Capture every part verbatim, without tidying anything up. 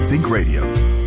Think Radio.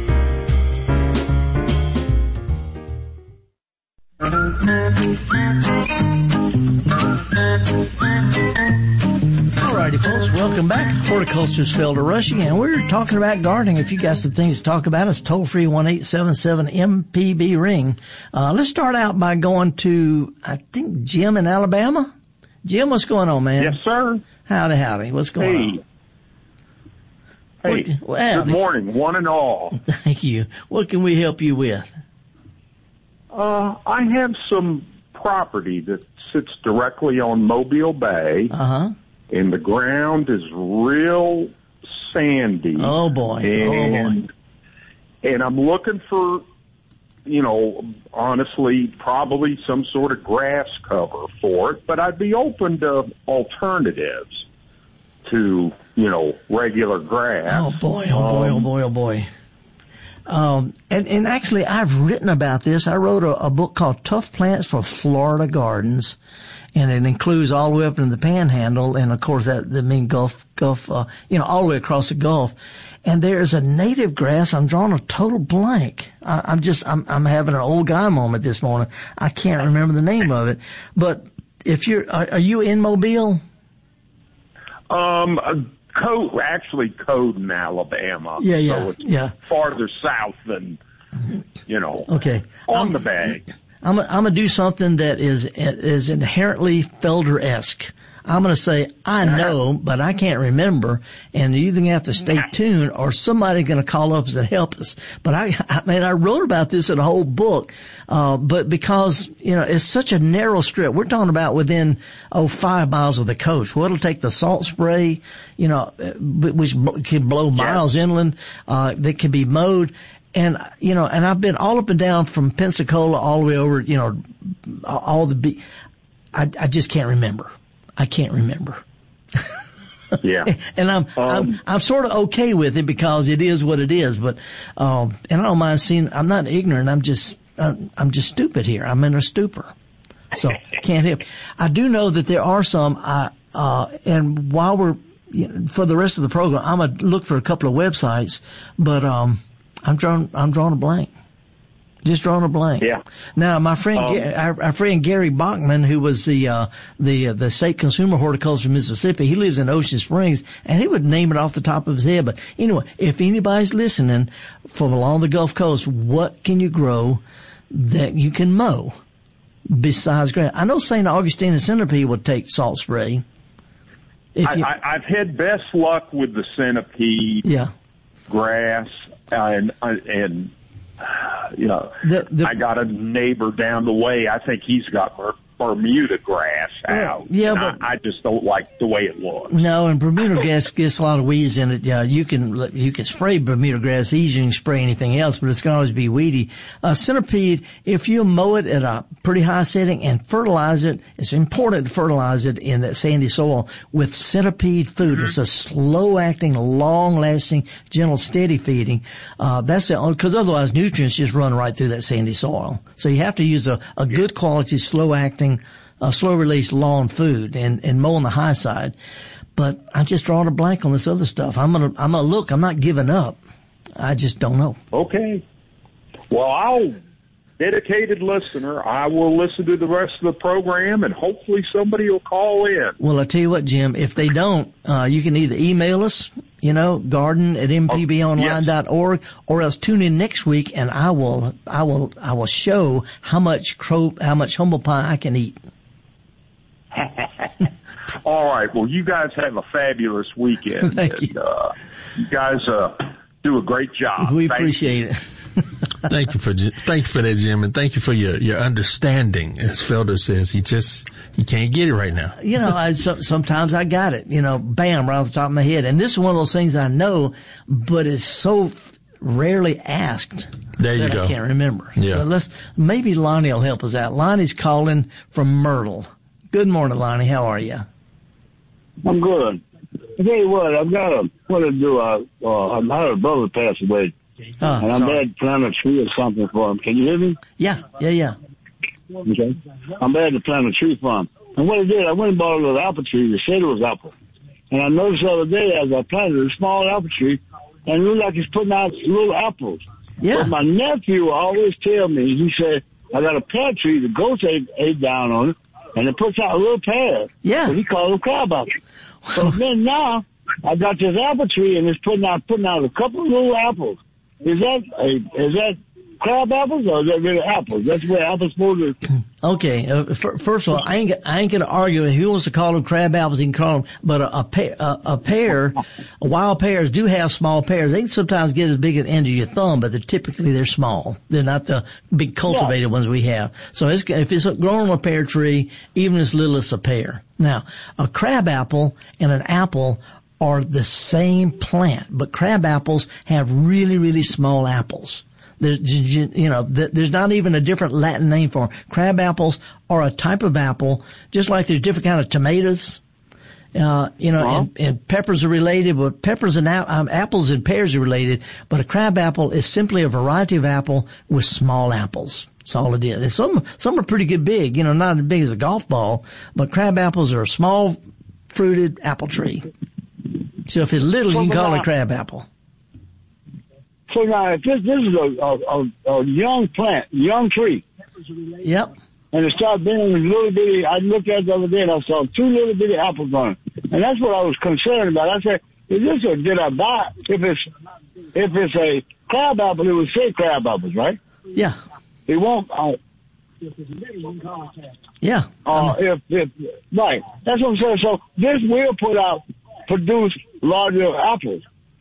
Alrighty, folks, welcome back. Horticulturist Felder Rushing, and we're talking about gardening. If you got some things to talk about, it's toll free one eight seven seven M P B ring. Uh, let's start out by going to, I think, Jim in Alabama. Jim, what's going on, man? Yes, sir. Howdy, howdy. What's going hey. on? Hey, what, well, good morning, one and all. Thank you. What can we help you with? Uh, I have some property that sits directly on Mobile Bay, uh-huh. and the ground is real sandy. Oh, boy. And, oh, boy. And I'm looking for, you know, honestly, probably some sort of grass cover for it, but I'd be open to alternatives to, you know, regular grass. Oh, boy, oh, boy, um, oh, boy, oh, boy. Um, and, and actually, I've written about this. I wrote a, a book called Tough Plants for Florida Gardens, and it includes all the way up into the Panhandle, and of course that, that means Gulf, Gulf, uh, you know, all the way across the Gulf. And there's a native grass. I'm drawing a total blank. I, I'm just, I'm, I'm having an old guy moment this morning. I can't remember the name of it. But if you're, are, are you in Mobile? Um, Code, actually, Code in Alabama. Yeah, yeah, so it's yeah. farther south than, you know, okay. on I'm, the bay. I'm, I'm going to do something that is is inherently Felder-esque. I'm going to say, I know, but I can't remember, and you're either going to have to stay tuned or somebody's going to call up and help us. But I, I mean, I wrote about this in a whole book, uh, but because, you know, it's such a narrow strip. We're talking about within, oh, five miles of the coast. Well, it'll take the salt spray, you know, which can blow miles yeah. inland, uh, that can be mowed. And, you know, and I've been all up and down from Pensacola all the way over, you know, all the, be- I, I just can't remember. I can't remember. Yeah. And I'm, um, I'm, I'm sort of okay with it because it is what it is, but, um, and I don't mind seeing, I'm not ignorant. I'm just, I'm, I'm just stupid here. I'm in a stupor. So can't help. I do know that there are some, uh, uh, and while we're, you know, for the rest of the program, I'm going to look for a couple of websites, but, um, I'm drawing, I'm drawing a blank. Just drawing a blank. Yeah. Now, my friend, um, our, our friend Gary Bachman, who was the, uh, the, uh, the state consumer horticulturist of Mississippi, he lives in Ocean Springs, and he would name it off the top of his head. But anyway, if anybody's listening from along the Gulf Coast, what can you grow that you can mow besides grass? I know Saint Augustine and Centipede would take salt spray. If I, you, I, I've had best luck with the centipede, yeah. grass, uh, and, and, you know, the, the, I got a neighbor down the way. I think he's got Ber- Bermuda grass out. Yeah, but I, I just don't like the way it looks. No, and Bermuda grass gets a lot of weeds in it. Yeah, you can you can spray Bermuda grass easier than you can spray anything else, but it's going to always be weedy. Uh, centipede, if you mow it at a pretty high setting and fertilize it, it's important to fertilize it in that sandy soil with centipede food. Mm-hmm. It's a slow-acting, long-lasting, gentle, steady feeding. Uh, that's the only, because otherwise nutrients just run right through that sandy soil. So you have to use a, a good quality, slow-acting, uh, slow-release lawn food and, and mow on the high side. But I'm just drawing a blank on this other stuff. I'm gonna, I'm gonna look. I'm not giving up. I just don't know. Okay. Well, I'll, dedicated listener, I will listen to the rest of the program, and hopefully somebody will call in. Well, I tell you what, Jim, if they don't, uh, you can either email us, you know, garden at m p b online dot org, yes. or else tune in next week, and I will, I will, I will show how much crow, how much humble pie I can eat. All right. Well, you guys have a fabulous weekend. Thank and, you. Uh, you guys uh, do a great job. We Thank appreciate you. it. Thank you for thank you for that, Jim, and thank you for your, your understanding. As Felder says, he just he can't get it right now. You know, I, so, sometimes I got it. You know, bam, right off the top of my head. And this is one of those things I know, but it's so rarely asked. There you that go. I can't remember. Yeah. But let's maybe Lonnie will help us out. Lonnie's calling from Myrtle. Good morning, Lonnie. How are you? I'm good. I tell you what, I've got a what to do. Uh, uh, I've had a brother pass away. Oh, and I'm sorry. bad to plant a tree or something for him. Can you hear me? Yeah, yeah, yeah. Okay. I'm bad to plant a tree for him. And what I did, I went and bought a little apple tree. They said it was apple. And I noticed the other day as I planted a small apple tree, and it looks like it's putting out little apples. Yeah. But my nephew always tell me, he said, I got a pear tree, the goats ate, ate down on it, and it puts out a little pear. Yeah. So he calls them crab apples. So then now, I got this apple tree, and it's putting out putting out a couple of little apples. Is that a, is that crab apples or is that really apples? That's where apples supposed to. Okay. Uh, f- first of all, I ain't I ain't gonna argue. If he wants to call them crab apples, he can call them. But a, a pear, a, a pear, wild pears do have small pears. They can sometimes get as big as the end of your thumb, but they're typically they're small. They're not the big cultivated yeah. ones we have. So it's, if it's growing on a pear tree, even as little as a pear. Now, a crab apple and an apple are the same plant, but crab apples have really, really small apples. There's, you know, there's not even a different Latin name for them. Crab apples are a type of apple, just like there's different kind of tomatoes. Uh, you know, uh-huh. and, and peppers are related, but peppers and um, apples and pears are related, but a crab apple is simply a variety of apple with small apples. That's all it is. And some, some are pretty good big, you know, not as big as a golf ball, but crab apples are a small fruited apple tree. So if it's little, you can call it a crab apple. So now, if this, this is a, a, a young plant, young tree. Yep. And it started being little bitty, I looked at it the other day and I saw two little bitty apples on it. And that's what I was concerned about. I said, is this or did I buy, if it's, if it's a crab apple, it would say crab apples, right? Yeah. It won't, uh, yeah. Uh, if, if, right. That's what I'm saying. So this will put out, produce larger apples.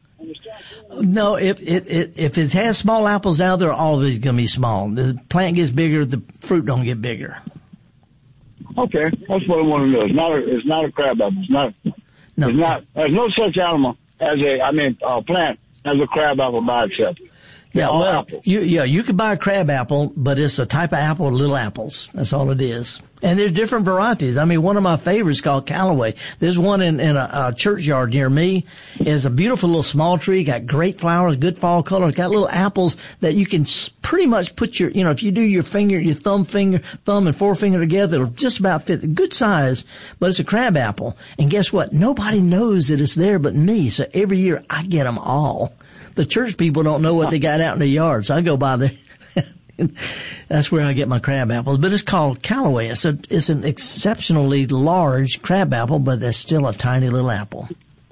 No, if it, it if it has small apples out, they're always going to be small. The plant gets bigger, the fruit don't get bigger. Okay, that's what I want to know. It's not a, it's not a crab apple. It's not. No. It's not. There's no such animal as a. I mean, uh, plant as a crab apple by itself. Yeah, all well, apples. you, yeah, you could buy a crab apple, but it's a type of apple with little apples. That's all it is. And there's different varieties. I mean, one of my favorites is called Callaway. There's one in, in a, a churchyard near me. It's a beautiful little small tree, got great flowers, good fall color. It's got little apples that you can pretty much put your, you know, if you do your finger, your thumb finger, thumb and forefinger together, it'll just about fit. Good size, but it's a crab apple. And guess what? Nobody knows that it's there but me. So every year I get them all. The church people don't know what they got out in the yard, so I go by there. That's where I get my crab apples. But it's called Callaway. It's a, it's an exceptionally large crab apple, but it's still a tiny little apple.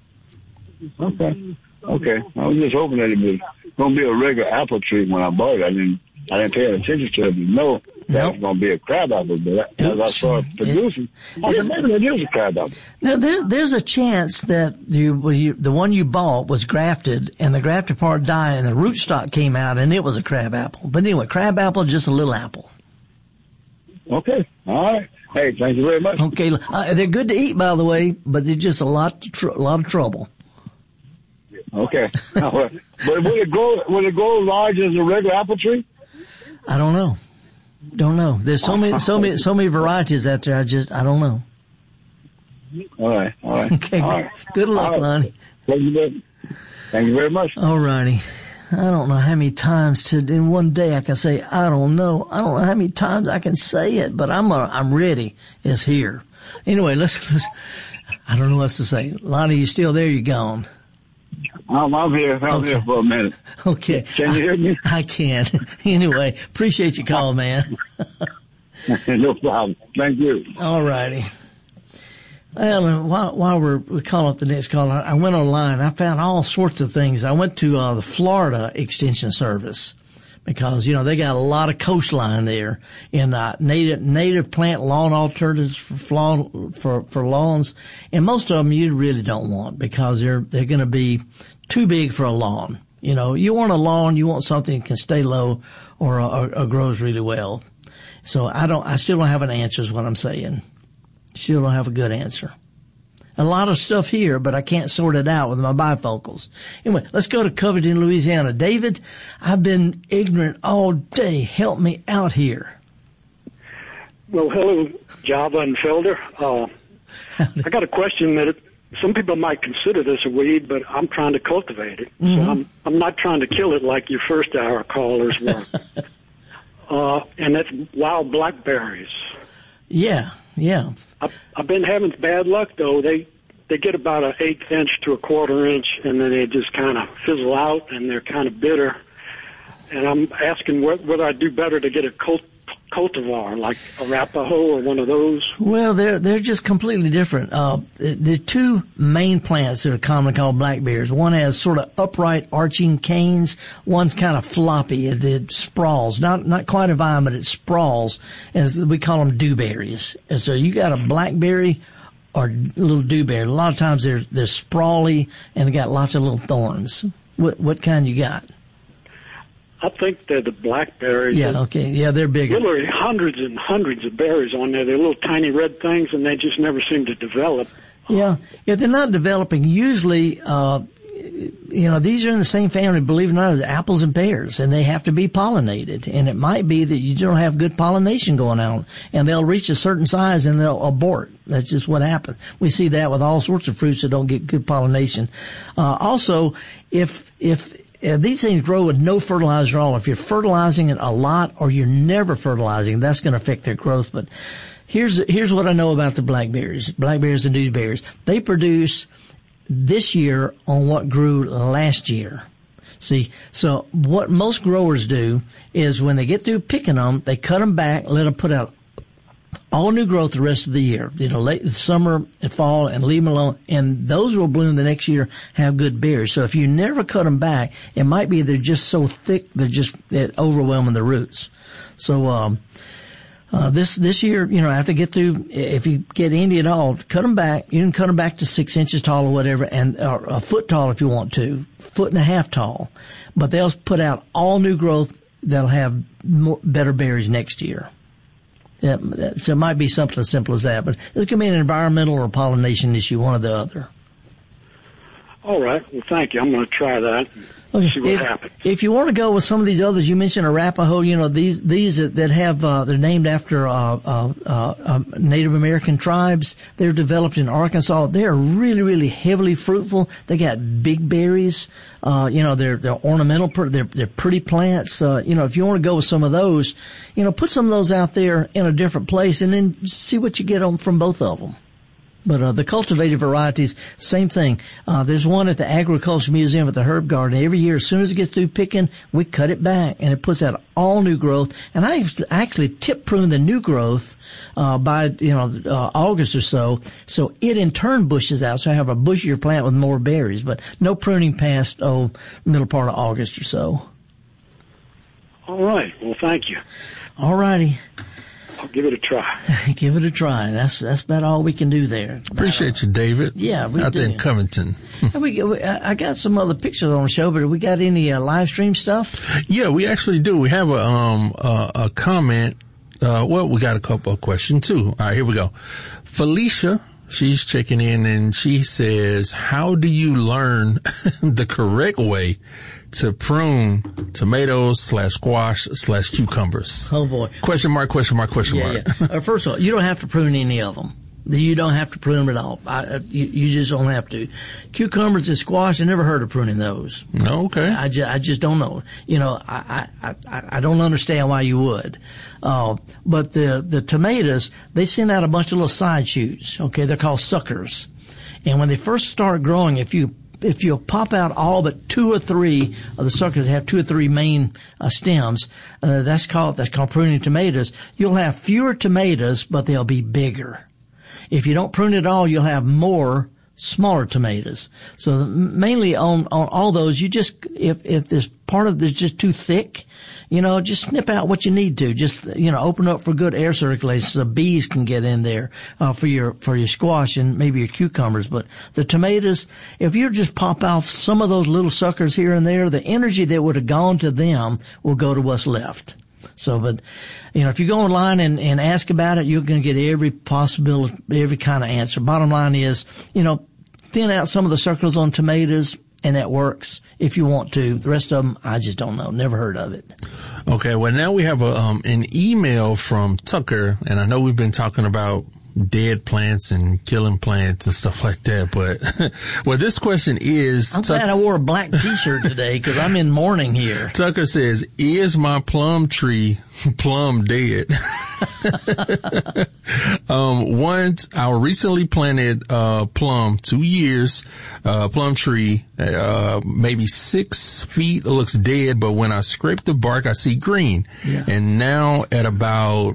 Okay. Okay. I was just hoping that it was going to be a regular apple tree when I bought it. I didn't, I didn't pay attention to it. No. That's nope. going to be a crab apple, but as I started producing, I said, maybe it is a crab apple. Now, there, there's a chance that you, you, the one you bought was grafted, and the grafted part died, and the rootstock came out, and it was a crab apple. But anyway, crab apple, just a little apple. Okay. All right. Hey, thank you very much. Okay. Uh, they're good to eat, by the way, but they're just a lot, tr- a lot of trouble. Okay. But will it grow, will it grow large as a regular apple tree? I don't know. Don't know. There's so many, so many, so many varieties out there. I just, I don't know. All right. All right. Okay. All right. Good luck, right. Lonnie. Thank you very, thank you very much. All righty. I don't know how many times to, in one day I can say, I don't know. I don't know how many times I can say it, but I'm, uh, I'm ready. It's here. Anyway, let's, let's, I don't know what to say. Lonnie, you still there? You gone? I'm, I'm here. I'm okay. here for a minute. Okay. Can you hear me? I, I can. Anyway, appreciate your call, man. No problem. Thank you. All righty. Well, while, while we're, we're calling up the next call, I, I went online. I found all sorts of things. I went to uh, the Florida Extension Service because, you know, they got a lot of coastline there in uh, native native plant lawn alternatives for, lawn, for for lawns, and most of them you really don't want because they're they're going to be too big for a lawn. You know, you want a lawn, you want something that can stay low or, or, or grows really well. So I don't, I still don't have an answer is what I'm saying. Still don't have a good answer. A lot of stuff here, but I can't sort it out with my bifocals. Anyway, let's go to Covington, Louisiana. David, I've been ignorant all day. Help me out here. Well, hello, Java and Felder. Uh, I got a question that it, some people might consider this a weed, but I'm trying to cultivate it. Mm-hmm. So I'm, I'm not trying to kill it like your first hour callers were. uh, and that's wild blackberries. Yeah, yeah. I've, I've been having bad luck, though. They they get about an eighth inch to a quarter inch, and then they just kind of fizzle out, and they're kind of bitter. And I'm asking whether I do better to get a cult, cultivar, like Arapaho or one of those. Well, they're they're just completely different. Uh, the two main plants that are commonly called blackberries. One has sort of upright arching canes. One's kind of floppy. It, it sprawls, not not quite a vine, but it sprawls. As we call them dewberries. And so you got a blackberry or little dewberry. A lot of times they're they're sprawly and they got lots of little thorns. What what kind you got? I think they're the blackberries. Yeah, okay. Yeah, they're bigger. Literally hundreds and hundreds of berries on there. They're little tiny red things, and they just never seem to develop. Yeah, yeah, they're not developing. Usually, uh, you know, these are in the same family, believe it or not, as apples and pears, and they have to be pollinated. And it might be that you don't have good pollination going on, and they'll reach a certain size and they'll abort. That's just what happens. We see that with all sorts of fruits that don't get good pollination. Uh, also, if, if, Uh, these things grow with no fertilizer at all. If you're fertilizing it a lot or you're never fertilizing, that's going to affect their growth. But here's here's what I know about the blackberries, blackberries and dewberries. They produce this year on what grew last year. See, so what most growers do is when they get through picking them, they cut them back, let them put out all new growth the rest of the year, you know, late summer and fall, and leave them alone. And those will bloom the next year, have good berries. So if you never cut them back, it might be they're just so thick, they're just they're overwhelming the roots. So, um, uh, this, this year, you know, after get through, if you get any at all, cut them back. You can cut them back to six inches tall or whatever, and or a foot tall if you want to, foot and a half tall. But they'll put out all new growth that'll have more, better berries next year. Yeah, so it might be something as simple as that, but this could be an environmental or pollination issue, one or the other. All right. Well, thank you. I'm going to try that. Okay. See what if, happens. If you want to go with some of these others, you mentioned Arapaho. You know, these these that, that have uh, they're named after uh, uh, uh, Native American tribes. They're developed in Arkansas. They're really, really heavily fruitful. They got big berries. Uh, you know, they're they're ornamental. They're they're pretty plants. Uh, you know, if you want to go with some of those, you know, put some of those out there in a different place, and then see what you get on from both of them. But uh, the cultivated varieties, same thing. Uh, there's one at the Agricultural Museum at the Herb Garden. Every year, as soon as it gets through picking, we cut it back, and it puts out all new growth. And I actually tip prune the new growth uh, by, you know, uh, August or so, so it in turn bushes out. So I have a bushier plant with more berries, but no pruning past, oh, middle part of August or so. All right. Well, thank you. All righty. I'll give it a try. Give it a try. That's that's about all we can do there. Appreciate you, David. Yeah, we out do. there in Covington. we, we, I got some other pictures on the show, but we got any uh, live stream stuff? Yeah, we actually do. We have a um a, a comment. Uh, well, we got a couple of questions too. All right, here we go. Felicia, she's checking in, and she says, "How do you learn the correct way to prune tomatoes slash squash slash cucumbers?" Oh boy. Question mark, question mark, question yeah, mark. Yeah. Uh, first of all, you don't have to prune any of them. You don't have to prune them at all. I, you, you just don't have to. Cucumbers and squash, I never heard of pruning those. Okay. I, I, just, I just don't know. You know, I, I, I, I don't understand why you would. Uh, but the, the tomatoes, they send out a bunch of little side shoots. Okay. They're called suckers. And when they first start growing, if you If you'll pop out all but two or three of the suckers that have two or three main uh, stems, uh, that's called that's called pruning tomatoes. You'll have fewer tomatoes, but they'll be bigger. If you don't prune it all, you'll have more smaller tomatoes. So mainly on on all those, you just if if this part of this just too thick, you know, just snip out what you need to. Just, you know, open up for good air circulation so the bees can get in there uh, for your for your squash and maybe your cucumbers. But the tomatoes, if you just pop off some of those little suckers here and there, the energy that would have gone to them will go to what's left. So, but, you know, if you go online and, and ask about it, you're going to get every possibility, every kind of answer. Bottom line is, you know, thin out some of the circles on tomatoes, and that works if you want to. The rest of them, I just don't know. Never heard of it. Okay, well, now we have a um, an email from Tucker, and I know we've been talking about dead plants and killing plants and stuff like that, but well, this question is... I'm glad I wore a black T-shirt today because I'm in mourning here. Tucker says, "Is my plum tree plum dead?" um, once I recently planted uh plum, two years, uh plum tree, uh maybe six feet. It looks dead, but when I scrape the bark, I see green. Yeah. And now at about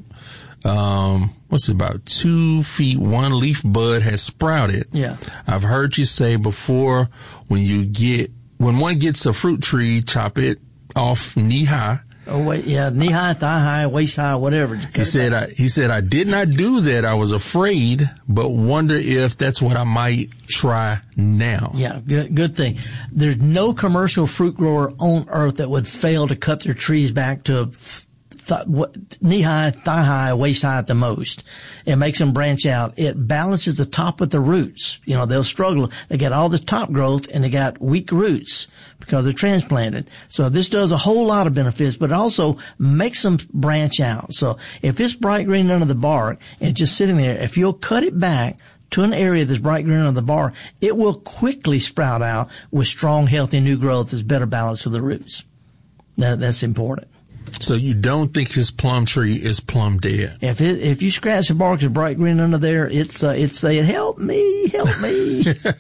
um what's it about two feet, one leaf bud has sprouted. Yeah. I've heard you say before, when you get when one gets a fruit tree, chop it off knee high. Oh wait, yeah, knee high, thigh high, waist high, whatever. He said, I, he said, I did not do that. I was afraid, but wonder if that's what I might try now. Yeah, good, good thing. There's no commercial fruit grower on earth that would fail to cut their trees back to th- knee high, thigh high, waist high at the most. It makes them branch out. It balances the top with the roots. You know, they'll struggle. They got all the top growth and they got weak roots because they're transplanted. So this does a whole lot of benefits, but it also makes them branch out. So if it's bright green under the bark and just sitting there, if you'll cut it back to an area that's bright green under the bark, it will quickly sprout out with strong, healthy new growth that's better balanced to the roots. That, that's important. So you don't think his plum tree is plum dead? If it, if you scratch the bark that's bright green under there, it's uh, it's saying, "Help me, help me."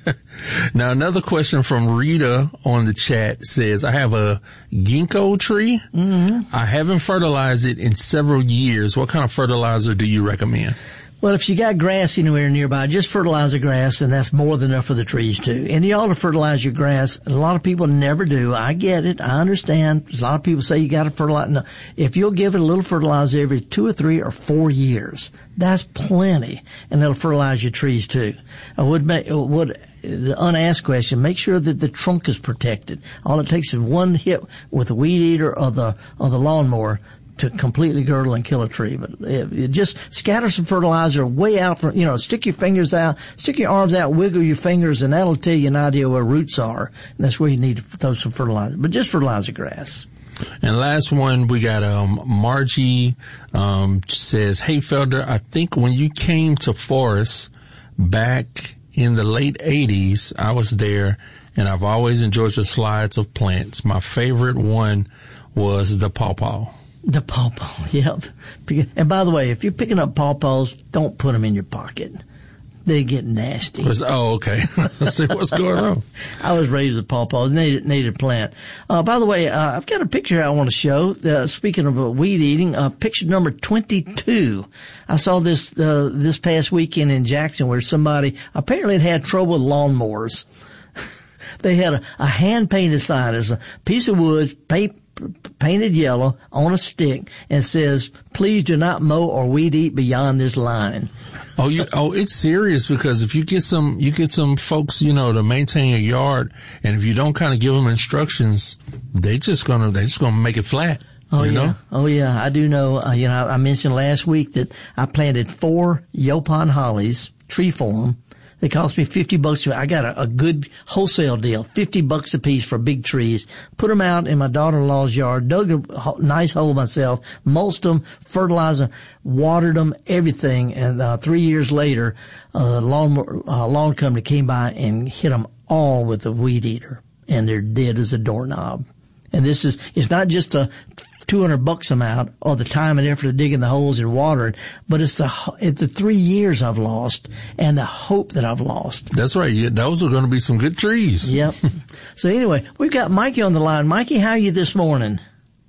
Now another question from Rita on the chat says, "I have a ginkgo tree. Mm-hmm. I haven't fertilized it in several years. What kind of fertilizer do you recommend?" Well, if you got grass anywhere nearby, just fertilize the grass, and that's more than enough for the trees too. And you ought to fertilize your grass. A lot of people never do. I get it. I understand. A lot of people say you got to fertilize. No. If you'll give it a little fertilizer every two or three or four years, that's plenty, and it'll fertilize your trees too. I would make, would, the unasked question, make sure that the trunk is protected. All it takes is one hit with a weed eater or the, or the lawnmower to completely girdle and kill a tree. But it, it just scatter some fertilizer way out from, you know, stick your fingers out, stick your arms out, wiggle your fingers, and that'll tell you an idea where roots are. And that's where you need to throw some fertilizer. But just fertilize the grass. And last one, we got, um, Margie, um, says, "Hey, Felder, I think when you came to Forest back in the late eighties, I was there, and I've always enjoyed your slides of plants. My favorite one was the pawpaw." The pawpaw, yep. And by the way, if you're picking up pawpaws, don't put them in your pocket. They get nasty. Oh, okay. Let's see what's going on. I was raised with pawpaws, native, native plant. Uh, by the way, uh, I've got a picture I want to show. Uh, speaking of uh, weed eating, uh, picture number twenty-two. I saw this, uh, this past weekend in Jackson where somebody apparently had had trouble with lawnmowers. They had a, a hand-painted sign. It's a piece of wood, paper, painted yellow on a stick, and says, "Please do not mow or weed eat beyond this line." Oh, you, oh, it's serious, because if you get some, you get some folks, you know, to maintain your yard, and if you don't kind of give them instructions, they just gonna, they just gonna make it flat. Oh, you yeah. know? Oh, yeah. I do know, uh, you know, I mentioned last week that I planted four Yopon hollies, tree form. They cost me fifty bucks. I got a, a good wholesale deal, fifty bucks a piece for big trees. Put them out in my daughter-in-law's yard, dug a ho- nice hole myself, mulched them, fertilized them, watered them, everything. And, uh, three years later, uh, lawn, uh, lawn company came by and hit them all with a weed eater. And they're dead as a doorknob. And this is, it's not just a two hundred bucks amount or the time and effort of digging the holes and watering, but it's the, it's the three years I've lost and the hope that I've lost. That's right. Yeah, those are going to be some good trees. Yep. So anyway, we've got Mikey on the line. Mikey, how are you this morning?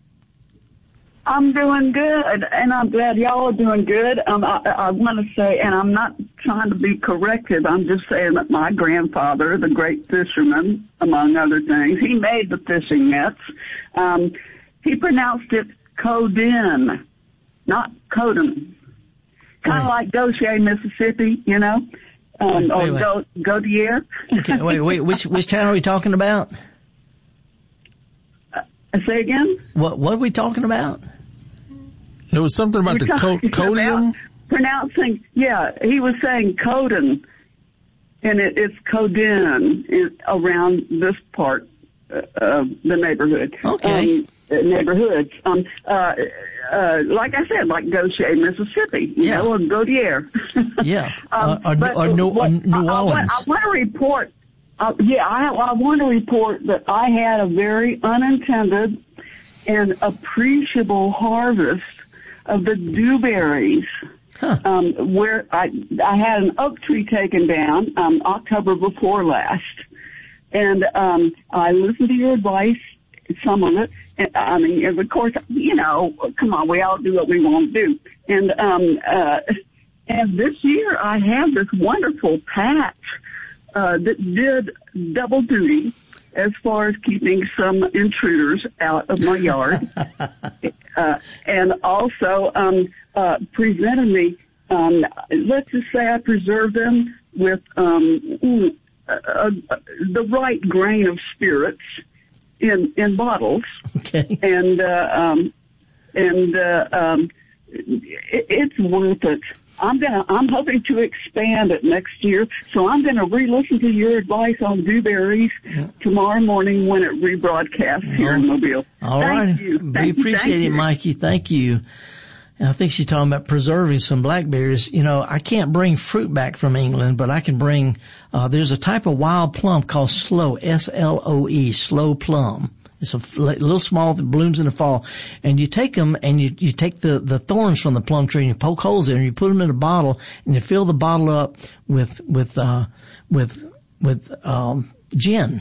I'm doing good, and I'm glad y'all are doing good. Um, I, I want to say, and I'm not trying to be corrective, I'm just saying that my grandfather, the great fisherman, among other things, he made the fishing nets. Um, he pronounced it Codin, not Codin. Kind of like Goshen, Mississippi, you know, um, wait, wait, or wait. Go, Godier. Okay, wait, wait, which, which town are we talking about? Uh, say again? What, what are we talking about? There was something about We're the co- codium. Pronouncing, yeah, he was saying Codin, and it, it's Codin is around this part uh, of the neighborhood. Okay. Um, uh, neighborhoods. Um, uh, uh, like I said, like Goshen, Mississippi, you Yeah. know, or Godier. Yeah. um, or, or, but or New, what, or New I, Orleans. I, I want to report, uh, yeah, I, I want to report that I had a very unintended and appreciable harvest of the dewberries. Huh. Um, where I I had an oak tree taken down um, October before last, and um, I listened to your advice, some of it. And, I mean, and of course, you know, come on, we all do what we want to do. And um, uh, and this year I have this wonderful patch uh, that did double duty as far as keeping some intruders out of my yard, uh, and also um, uh, presented me. Um, let's just say I preserved them with um, uh, uh, the right grain of spirits in in bottles. Okay. And uh, um, and uh, um, it, it's worth it. I'm gonna. I'm hoping to expand it next year, so I'm gonna re-listen to your advice on dewberries yeah. tomorrow morning when it rebroadcasts here in Mobile. All Thank right, you. we Thank appreciate you. it, Mikey. Thank you. And I think she's talking about preserving some blackberries. You know, I can't bring fruit back from England, but I can bring. Uh, there's a type of wild plum called sloe, S L O E, sloe plum. It's a little small that blooms in the fall. And you take them and you, you take the, the thorns from the plum tree and you poke holes in them and you put them in a bottle and you fill the bottle up with, with, uh, with, with, um, gin.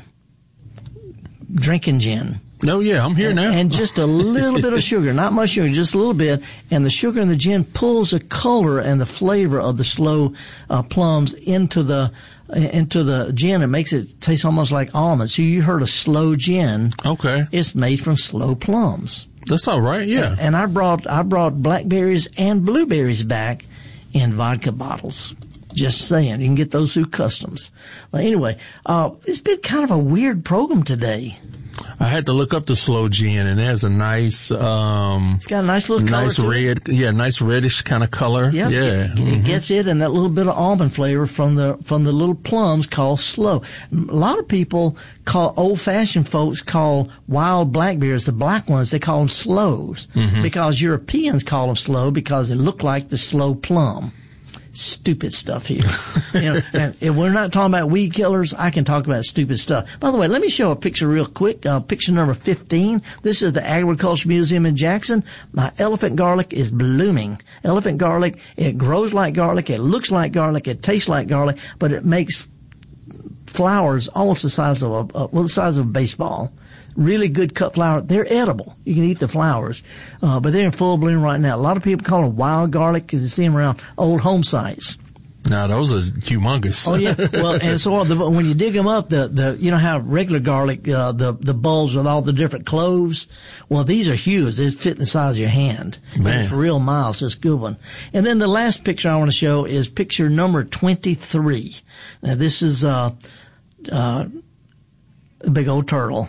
Drinking gin. Oh yeah, I'm here and, now. And just a little bit of sugar, not much sugar, just a little bit. And the sugar in the gin pulls the color and the flavor of the sloe, uh, plums into the, into the gin. It makes it taste almost like almonds. So you heard of sloe gin. Okay. It's made from sloe plums. That's all right, yeah. And, and I brought, I brought blackberries and blueberries back in vodka bottles. Just saying. You can get those through customs. Well, anyway, uh, it's been kind of a weird program today. I had to look up the sloe gin, and it has a nice, um, it's got a nice little color nice to red, it. yeah, nice reddish kind of color. Yep. Yeah, It, mm-hmm. it gets it and that little bit of almond flavor from the from the little plums called sloe. A lot of people call old fashioned folks call wild blackberries, the black ones, they call them sloes mm-hmm. because Europeans call them sloe because they look like the sloe plum. Stupid stuff here. You know, and if we're not talking about weed killers, I can talk about stupid stuff. By the way, let me show a picture real quick. Uh, picture number fifteen. This is the Agriculture Museum in Jackson. My elephant garlic is blooming. Elephant garlic, it grows like garlic, it looks like garlic, it tastes like garlic, but it makes flowers almost the size of a, uh, well, the size of a baseball. Really good cut flower. They're edible. You can eat the flowers. Uh, but they're in full bloom right now. A lot of people call them wild garlic because you see them around old home sites. No, those are humongous. Oh yeah. Well, and so the, when you dig them up, the, the, you know how regular garlic, uh, the, the bulbs with all the different cloves? Well, these are huge. They fit the size of your hand. Man. And it's real mild, so it's a good one. And then the last picture I want to show is picture number twenty-three. Now this is, uh, uh, a big old turtle.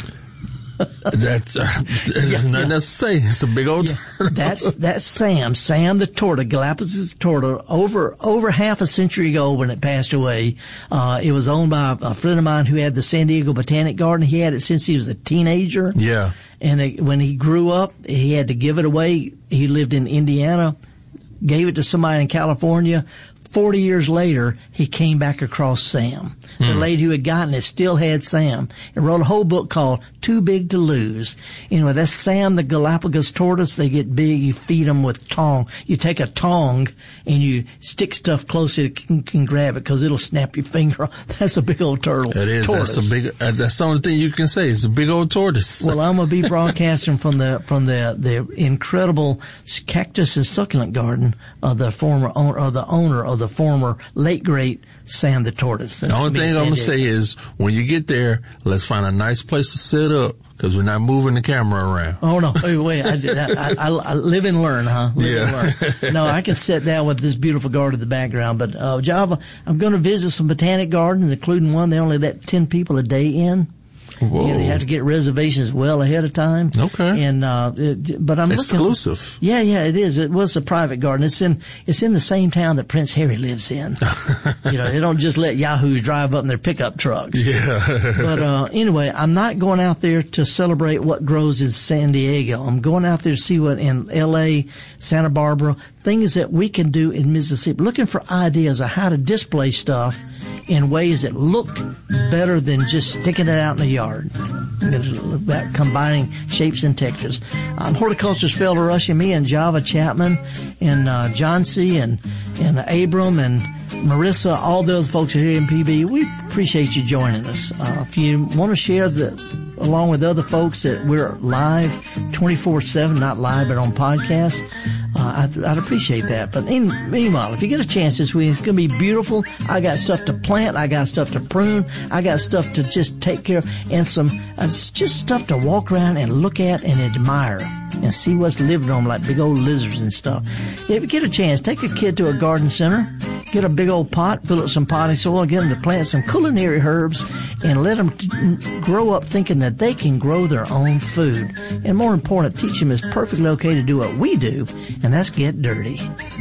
That's, uh, there's yeah, nothing yeah. else to say. It's a big old yeah, turtle. That's, that's Sam. Sam the tortoise, Galapagos tortoise, over, over half a century ago when it passed away. Uh, it was owned by a friend of mine who had the San Diego Botanic Garden. He had it since he was a teenager. Yeah. And it, when he grew up, he had to give it away. He lived in Indiana, gave it to somebody in California. Forty years later, he came back across Sam. The Hmm. lady who had gotten it still had Sam and wrote a whole book called Too Big to Lose. Anyway, that's Sam the Galapagos tortoise. They get big. You feed them with tong. You take a tong and you stick stuff close so it can, can grab it because it'll snap your finger off. That's a big old turtle. It is. Tortoise. That's a big, uh, that's the only thing you can say. It's a big old tortoise. Well, I'm going to be broadcasting from the, from the, the incredible cactus and succulent garden of the former owner, of the owner of the former late great Sam the tortoise. That's the only thing I'm going to San say Diego. is when you get there, let's find a nice place to sit up because we're not moving the camera around. Oh no! Wait, wait I, did, I, I, I live and learn, huh? Live Yeah. and learn. No, I can sit down with this beautiful garden in the background. But uh, Java, I'm going to visit some botanic gardens, including one they only let ten people a day in. Whoa. You know, you have to get reservations well ahead of time. Okay. And uh, it, but I'm exclusive. Looking, yeah, yeah, it is. It was a private garden. It's in it's in the same town that Prince Harry lives in. You know, they don't just let yahoos drive up in their pickup trucks. Yeah. But uh anyway, I'm not going out there to celebrate what grows in San Diego. I'm going out there to see what in L A, Santa Barbara, things that we can do in Mississippi. Looking for ideas of how to display stuff in ways that look better than just sticking it out in the yard. About combining shapes and textures. Um, horticulturist Felder Rushing, me and Java Chapman and uh, John C. and and Abram and Marissa, all the other folks here in P B, we appreciate you joining us. Uh, if you want to share the, along with other folks, that we're live twenty-four seven, not live, but on podcast, uh, I'd, I'd appreciate that. But in, meanwhile, if you get a chance this week, it's going to be beautiful. I got stuff to plant. I got stuff to prune. I got stuff to just take care of, and some, uh, just stuff to walk around and look at and admire and see what's living on, like big old lizards and stuff. If you get a chance, take a kid to a garden center, get a big old pot, fill it with some potting soil, get them to plant some culinary herbs, and let them t- grow up thinking that they can grow their own food. And more important, teach them it's perfectly okay to do what we do, and that's get dirty.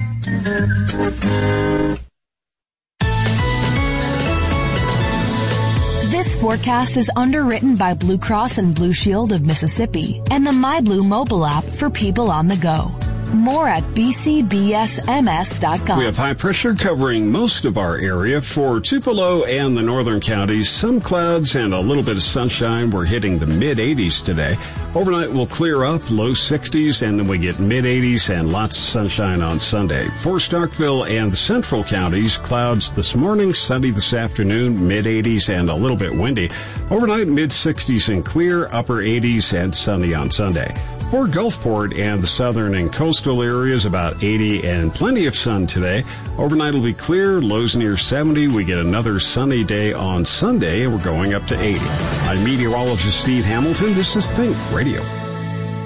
This forecast is underwritten by Blue Cross and Blue Shield of Mississippi and the MyBlue mobile app for people on the go. More at b c b s m s dot com. We have high pressure covering most of our area. For Tupelo and the northern counties, some clouds and a little bit of sunshine. We're hitting the mid eighties today. Overnight will clear up, low sixties, and then we get mid eighties and lots of sunshine on Sunday. For Starkville and the central counties, clouds this morning, sunny this afternoon, mid eighties and a little bit windy. Overnight, mid sixties and clear, upper eighties and sunny on Sunday. For Gulfport and the southern and coastal areas, about eighty and plenty of sun today. Overnight will be clear, lows near seventy. We get another sunny day on Sunday, and we're going up to eighty. I'm meteorologist Steve Hamilton. This is Think Radio.